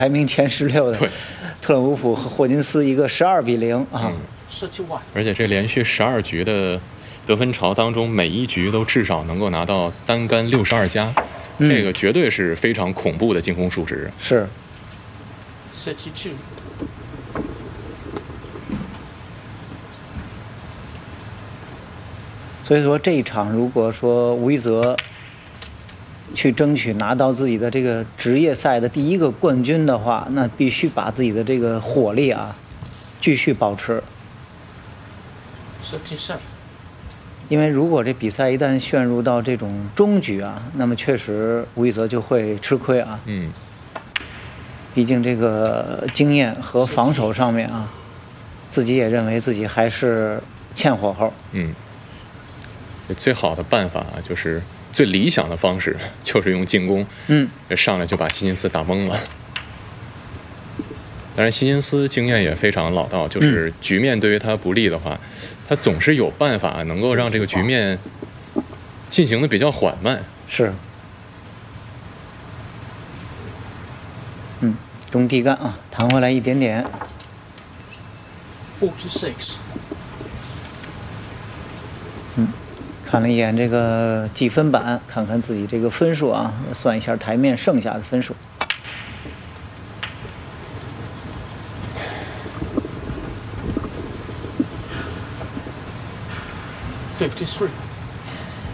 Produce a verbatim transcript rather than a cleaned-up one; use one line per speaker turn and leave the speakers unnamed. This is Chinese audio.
排名前十六的特伦乌普和霍金斯一个十二比零啊，
十七万。
而且这连续十二局的得分潮当中，每一局都至少能够拿到单杆六十二加，
嗯、
这个绝对是非常恐怖的进攻数值。
是。
十七two。
所以说这一场，如果说吴一泽去争取拿到自己的这个职业赛的第一个冠军的话，那必须把自己的这个火力啊继续保持。
十七胜。
因为如果这比赛一旦陷入到这种终局啊，那么确实吴一泽就会吃亏啊。
嗯。
毕竟这个经验和防守上面啊，自己也认为自己还是欠火候。
嗯。最好的办法啊，就是最理想的方式，就是用进攻，
嗯，
上来就把希金斯打懵了。当然，希金斯经验也非常老道，就是局面对于他不利的话，嗯、他总是有办法能够让这个局面进行的比较缓慢。
是，嗯，中地杆啊，弹回来一点点。
forty-six。
嗯。看了一眼这个计分板，看看自己这个分数啊，算一下台面剩下的分数。
fifty-three。